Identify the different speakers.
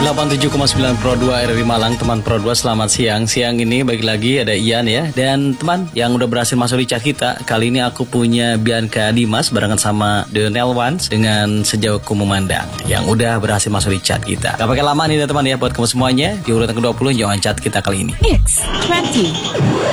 Speaker 1: 87,9 Pro 2 RRI Malang, teman Pro 2, selamat siang. Siang ini balik lagi ada Ian ya. Dan teman yang udah berhasil masuk di chat kita, kali ini aku punya Bianca Dimas barengan sama The Nail Ones dengan Sejauh Ku Memandang yang udah berhasil masuk di chat kita. Gak pakai lama nih teman ya buat kamu semuanya. Di urutan ke-20 jangan chat kita kali ini.
Speaker 2: X 20